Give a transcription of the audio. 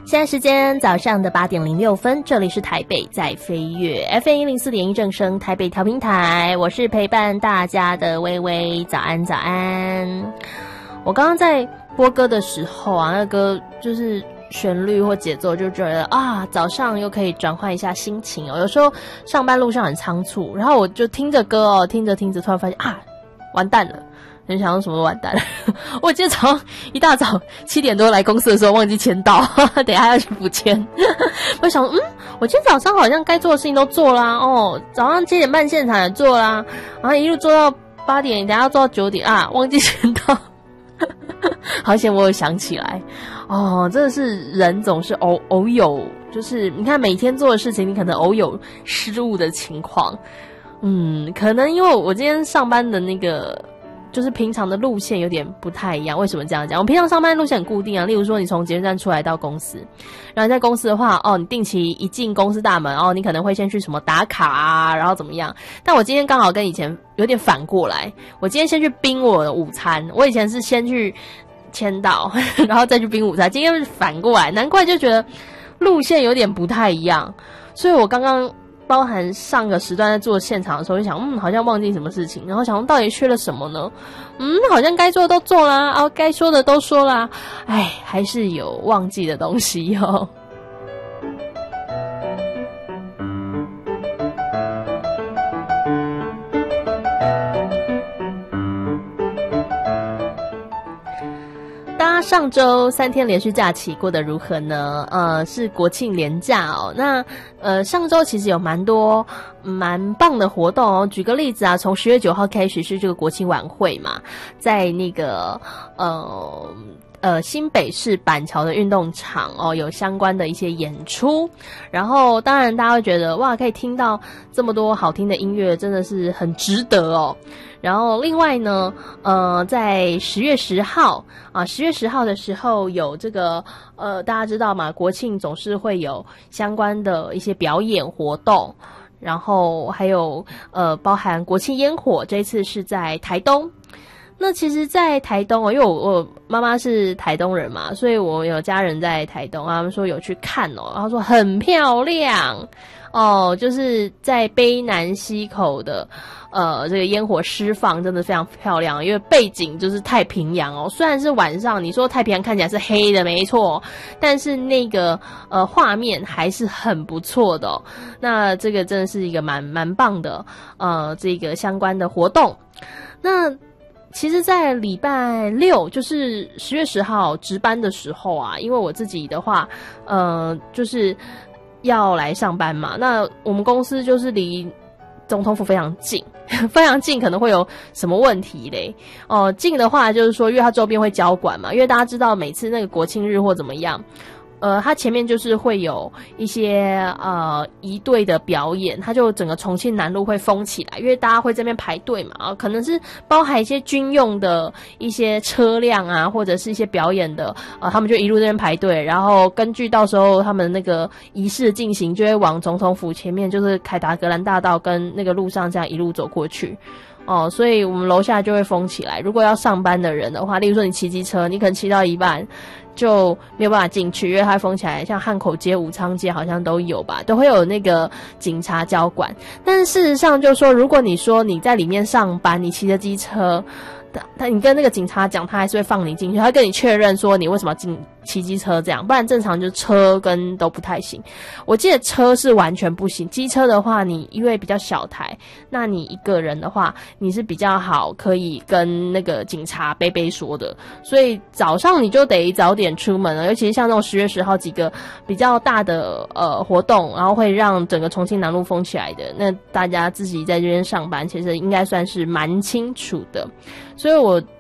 现在时间早上的8点06分，这里是台北在飞跃 FM 104.1正声台北调频台，我是陪伴大家的微微，早安早安。我刚刚在播歌的时候啊，那歌就是旋律或节奏就觉得啊，早上又可以转换一下心情哦。有时候上班路上很仓促，然后我就听着歌哦，听着听着，突然发现啊，完蛋了。很想用什么完蛋了我今天早上一大早7点多来公司的时候忘记签到等一下要去补签我想我今天早上好像该做的事情都做啦哦，早上7点半现场也做啦，然后一路做到8点，等一下要做到9点啊，忘记签到好险我有想起来哦，真的是人总是偶有，就是你看每天做的事情你可能偶有失误的情况。可能因为我今天上班的那个就是平常的路线有点不太一样。为什么这样讲？我平常上班路线很固定啊，例如说你从捷运站出来到公司，然后在公司的话你定期一进公司大门你可能会先去什么打卡啊，然后怎么样。但我今天刚好跟以前有点反过来，我今天先去冰我的午餐，我以前是先去签到然后再去冰午餐，今天是反过来，难怪就觉得路线有点不太一样。所以我刚刚包含上个时段在做现场的时候就想好像忘记什么事情，然后想到底缺了什么呢？好像该做的都做啦，该说的都说啦，还是有忘记的东西哦。大家上周3天连续假期过得如何呢？是国庆连假哦。那上周其实有蛮棒的活动哦。举个例子啊，从10月9号开始是这个国庆晚会嘛，在那个新北市板桥的运动场有相关的一些演出，然后当然大家会觉得哇，可以听到这么多好听的音乐，真的是很值得哦。然后另外呢在10月10号10月10号的时候有这个大家知道嘛，国庆总是会有相关的一些表演活动，然后还有包含国庆烟火，这一次是在台东。那其实在台东因为我妈妈是台东人嘛，所以我有家人在台东，他们说有去看然后说很漂亮就是在卑南溪口的这个烟火释放真的非常漂亮，因为背景就是太平洋虽然是晚上，你说太平洋看起来是黑的没错，但是那个画面还是很不错的那这个真的是一个蛮棒的这个相关的活动。那其实在礼拜6就是10月10号值班的时候啊，因为我自己的话就是要来上班嘛，那我们公司就是离总统府非常近非常近，可能会有什么问题嘞近的话就是说因为它周边会交管嘛，因为大家知道每次那个国庆日或怎么样它前面就是会有一些仪队的表演，它就整个重庆南路会封起来，因为大家会这边排队嘛可能是包含一些军用的一些车辆啊，或者是一些表演的他们就一路这边排队，然后根据到时候他们那个仪式进行，就会往总统府前面就是凯达格兰大道跟那个路上这样一路走过去所以我们楼下就会封起来。如果要上班的人的话，例如说你骑机车，你可能骑到一半就没有办法进去，因为它封起来，像汉口街、武昌街好像都有吧，都会有那个警察交管。但是事实上就是说，如果你说你在里面上班，你骑着机车，你跟那个警察讲，他还是会放你进去，他会跟你确认说你为什么要骑机车这样，不然正常就车跟都不太行。我记得车是完全不行，机车的话你因为比较小台，那你一个人的话你是比较好可以跟那个警察杯说的，所以早上你就得早点出门了，尤其是像那种10月10号几个比较大的活动，然后会让整个重庆南路封起来的，那大家自己在这边上班其实应该算是蛮清楚的。所以我